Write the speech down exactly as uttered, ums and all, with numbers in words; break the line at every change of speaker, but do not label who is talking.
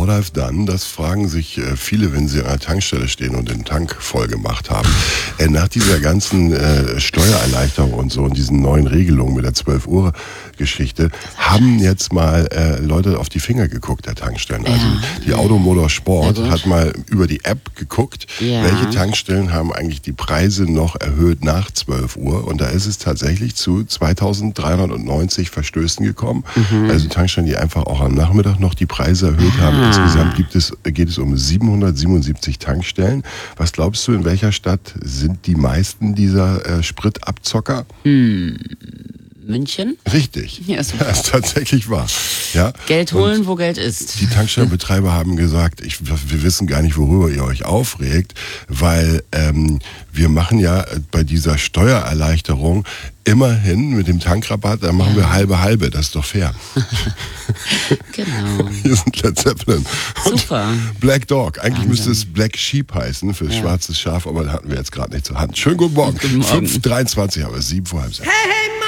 what I've done, das fragen sich äh, viele, wenn sie an der Tankstelle stehen und den Tank voll gemacht haben. Äh, nach dieser ganzen äh, Steuererleichterung und so und diesen neuen Regelungen mit der zwölf Uhr Geschichte haben jetzt mal äh, Leute auf die Finger geguckt, der Tankstellen. Also
Ja.
die Automotor Sport
Ja, gut.
hat mal über die App geguckt,
Ja.
welche Tankstellen haben eigentlich die Preise noch erhöht nach zwölf Uhr. Und da ist es tatsächlich zu zweitausenddreihundertneunzig Verstößen gekommen.
Mhm.
Also Tankstellen, die einfach auch am Nachmittag noch die Preise erhöht haben.
Ah.
Insgesamt gibt es, geht es um siebenhundertsiebenundsiebzig Tankstellen. Was glaubst du, in welcher Stadt sind die meisten dieser äh, Spritabzocker?
München?
Richtig.
Ja, super.
Das ist tatsächlich wahr. Ja?
Geld
Und
holen, wo Geld ist.
die Tankstellenbetreiber haben gesagt, ich, wir wissen gar nicht, worüber ihr euch aufregt, weil ähm, wir machen ja bei dieser Steuererleichterung immerhin mit dem Tankrabatt, da machen wir halbe halbe, das ist doch fair.
Genau.
Hier sind Led Zeppelin. Und
Super.
Black Dog, eigentlich
Wahnsinn.
müsste es Black Sheep heißen für
Ja.
schwarzes Schaf, aber das hatten wir jetzt gerade nicht zur Hand. Schönen guten Morgen.
Guten Morgen.
fünf Uhr dreiundzwanzig, aber sieben vor halb sechs.